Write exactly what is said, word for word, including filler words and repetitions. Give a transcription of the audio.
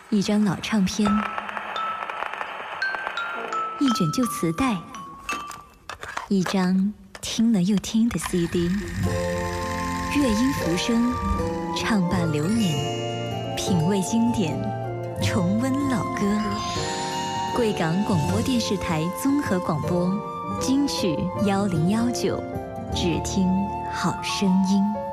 一张老唱片，一卷旧磁带，一张听了又听的 C D。乐音浮生，唱罢流年，品味经典，重温老歌。贵港广播电视台综合广播，金曲幺零幺九，只听好声音。